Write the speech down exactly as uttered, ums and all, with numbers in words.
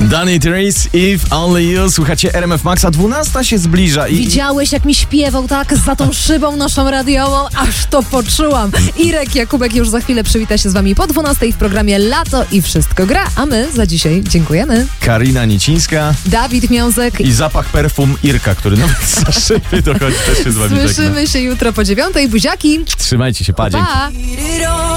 Danny Trees, If Only You. Słuchacie R M F Maxa, dwunasta się zbliża i... Widziałeś, jak mi śpiewał tak za tą szybą naszą radiową? Aż to poczułam. Irek Jakubek już za chwilę przywita się z wami po dwunastej w programie Lato i Wszystko gra, a my za dzisiaj dziękujemy. Karina Nicińska. Dawid Miązek. I zapach perfum Irka, który nawet za szyby dochodzi, też się z wami żegna. Słyszymy się jutro po dziewiątej. Buziaki. Trzymajcie się, pa, dzięki. Pa.